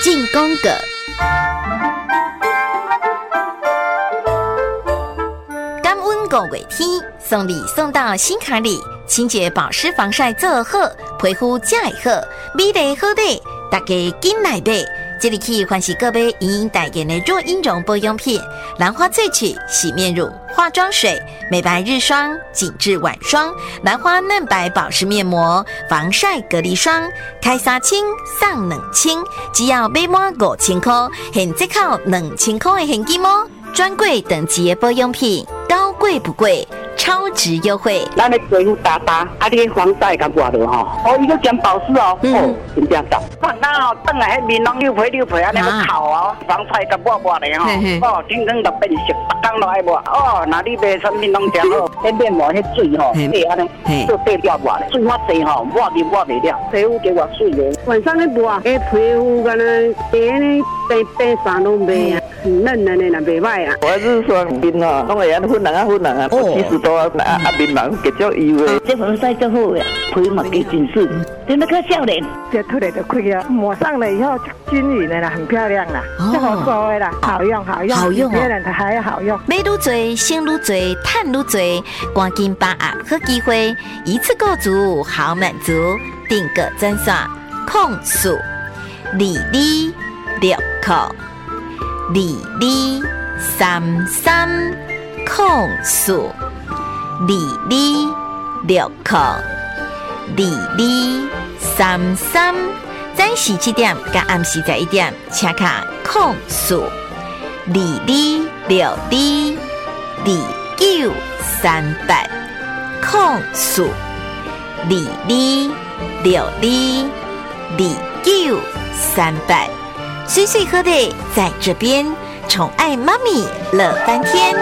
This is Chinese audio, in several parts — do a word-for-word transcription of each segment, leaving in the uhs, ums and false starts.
进攻阁。感恩五月天，送礼送到心坎里，清洁保湿防晒做好，皮肤才会好，美丽好丽，大家紧来买。这里起欢喜各位莹莹代言的若婴绒保养品、兰花萃取洗面乳、化妆水、美白日霜、紧致晚霜、兰花嫩白保湿面膜、防晒隔离霜，开三千送两千，只要买满五千块，现折扣两千块的现金哦！专柜等级的保养品，高贵不贵，超值优惠。 咱的皮肤打打，啊，你防晒甲抹落吼，哦，伊个兼保湿哦，嗯、哦，真正爽。放那吼，等下迄面拢溜皮溜皮安尼个烤哦，防晒甲抹抹的吼，哦，整整就变色，逐工都爱抹。哦，那你卖产品拢正好，迄面膜迄水吼，对安尼做对掉抹的，水较济吼，抹面抹袂了，皮肤加我水的。晚上咧抹，迄皮肤敢若白安尼白白啥拢袂啊，嫩嫩的若袂歹啊。我是说面哦，拢会安粉红啊粉红啊，其实都啊啊面盲结足油的。这防晒足好呀，皮嘛加紧实，真那个少年。这出来就开啊，抹上了以后均匀的啦，很漂亮啦，这好说的啦，好用好用， 好用哦， 别人还好用。 买愈多，省愈多，赚愈多，赶紧把握好机会，一次购足好满足，订个专线控诉二二六扣二二三三控诉二二六扣二二三三，早时七点甲暗时十一点，请卡控诉二二六二二九三八控诉二二六二二九三八，岁岁喝的在这边，宠爱妈咪乐翻天。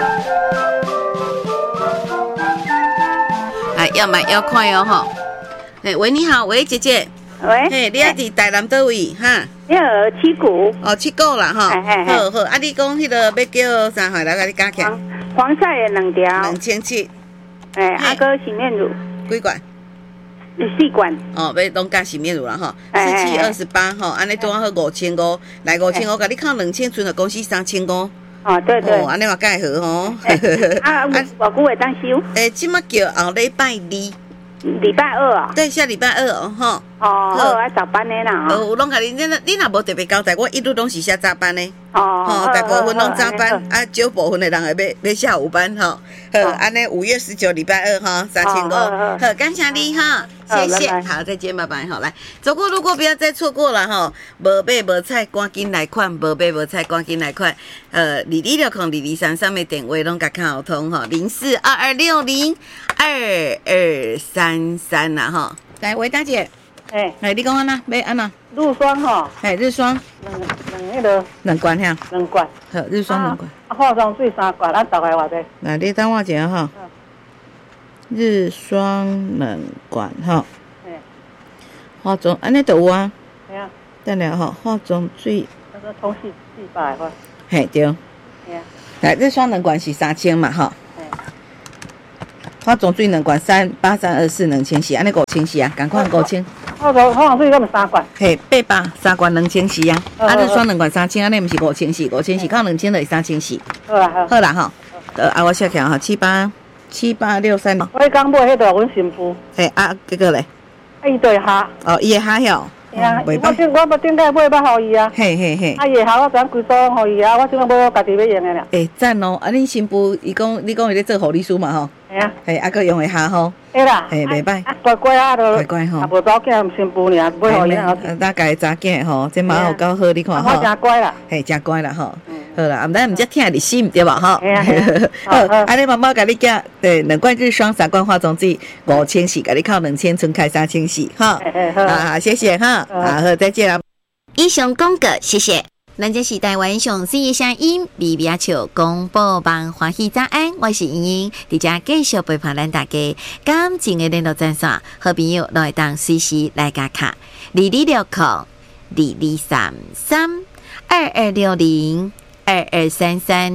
哎，要买要快哦哈！哎，喂，你好，喂，姐姐， 喂， 嘿，你在台南倒位哈？ 你好，七股哦，七股啦哈，好好，啊，你讲迄个要叫啥货来甲你加起来？ 防晒的两条， 两千七。 哎，阿哥洗面乳几罐？ 四罐。 哦，要拢加洗面乳啦哈，四七二十八哈，安尼多好五千五，来五千五，甲你扣两千，存了公司三千五。 哦，对对， 哦，安尼嘛介好吼。 啊，我久会当收？ 诶，即马叫后礼拜二。 礼拜二啊？ 对，下礼拜二哦，吼。 哦，好，啊，早班的啦。 哦，有拢甲你，你你若无特别交代，我一律拢是写早班的。 哦， 吼，大部分拢早班，啊，少部分的人会要要下午班吼。好，安尼五月十九礼拜二哈，三千五。好，感谢你哈，谢谢。好，再见，拜拜。好，来，走过路过不要再错过了哈。无买无菜，赶紧来款；无买无菜，赶紧来款。呃，二二六空二二三三的电话拢甲卡通哈，零四二二六零二二三三啦哈。来，喂，大姐。 哎， 哎，你讲安那？要安那？ 日霜吼。 哎，日霜。 两两迄个。 两罐哈。 两罐。 好，日霜两罐。 啊，化妆水三罐，啊，大概偌济？ 来，你等我一下哈。日霜两罐哈。哎。化妆安尼就有啊。系啊。等下吼，化妆水。 那个通四四百块。 嘿，对。系啊。来，日霜两罐是三千嘛哈。化妆水两罐三八三二四两千四，安尼五千四啊，赶快五千。 化妆化妆水咁三罐。 嘿，八百三罐两千四啊，啊，日霜两罐三千，安尼毋是五千四，五千四到两千就是三千四。 好啦好。 好啦吼，呃，啊，我写起来吼，七八七八六三。 我刚买迄个阮新妇。 嘿，啊，结果咧？ 啊，伊对下。 哦，伊会下晓。 啊，我顶我不顶个买捌互伊啊。 嘿嘿嘿。 啊，伊会下我全规组互伊啊，我即个买我家己要用的啦。 诶，赞哦！啊，恁新妇伊讲，你讲伊咧做护理师嘛吼？ 系啊。 嘿，啊，佮用会下吼。 会啦。 嘿，袂歹。 啊，乖乖啊，都。 乖乖吼。 啊，无早囝新妇尔，买互伊啊。 大概查囝吼，这嘛有够好，你看吼。 我真乖啦。 嘿，真乖啦吼。好啦，毋咱毋则听日心对吧？吼。 嘿啊。 好，安尼妈妈甲你讲，对，两罐日霜，三罐化妆水，五千四，甲你扣两千，存开三千四，哈。好，好，谢谢哈。好，再见啦。 以上广告，谢谢。咱这是台湾上水的声音，微微笑广播网欢喜早安，我是莹莹，伫遮继续陪伴咱大家。感情的联络专线，好朋友都会当随时来加卡，二二六零二二三三二二六零二二三三。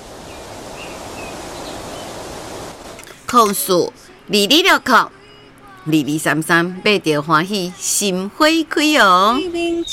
控诉二二六零二二三三，买着欢喜心花开哦。